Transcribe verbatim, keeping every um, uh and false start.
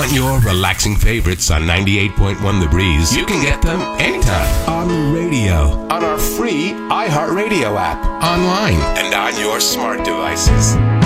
want your relaxing favorites on ninety-eight point one The Breeze, you can get them anytime. On the radio, on our free iHeartRadio app, online, and on your smart devices.